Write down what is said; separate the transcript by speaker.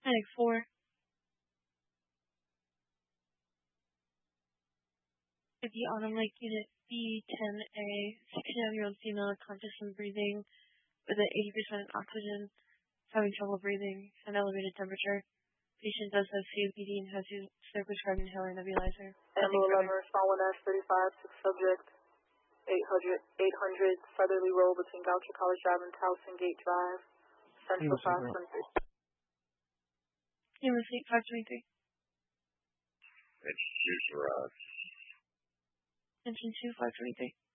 Speaker 1: Medic 4. The Autumn Lake Unit B10A, 69-year-old female, conscious and breathing with an 80% oxygen, having trouble breathing, and elevated temperature. Patient does have COPD and has used their prescribed inhaler nebulizer.
Speaker 2: Ambo 11, respond 1S35, 6 subject, 800 Southerly Road between Goucher College Drive and Towson Gate Drive, Central 523.
Speaker 1: Human Fleet 523.
Speaker 3: Engine 2 Garage.
Speaker 1: Engine 2 523.